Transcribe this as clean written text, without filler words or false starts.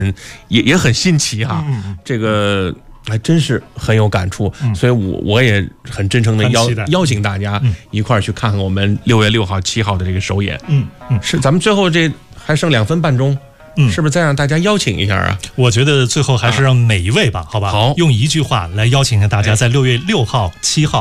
也很新奇哈。这个还真是很有感触，所以我也很真诚的邀请大家一块儿去看看我们6月6号、7号的这个首演。是咱们最后这还剩2分半钟。是不是再让大家邀请一下啊？ 我觉得最后还是让每一位吧，好吧，用一句话来邀请一下大家，在6月6号、7号